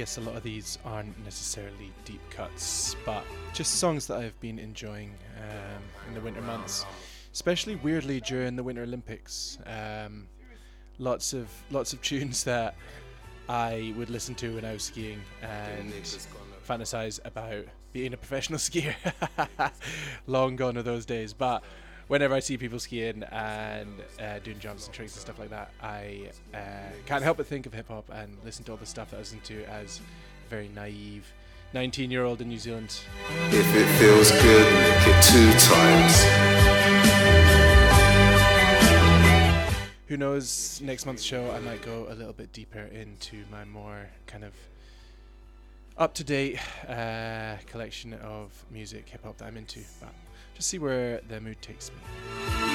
guess a lot of these aren't necessarily deep cuts, but just songs that I've been enjoying in the winter months, especially weirdly during the Winter Olympics. Lots of tunes that I would listen to when I was skiing and fantasize about being a professional skier. Long gone are those days, but whenever I see people skiing and doing jumps and tricks and stuff like that, I can't help but think of hip-hop and listen to all the stuff that I was into as a very naive 19-year-old in New Zealand. If it feels good, make it 2 times. Who knows, next month's show I might go a little bit deeper into my more kind of up-to-date collection of music, hip-hop that I'm into, but just see where the mood takes me.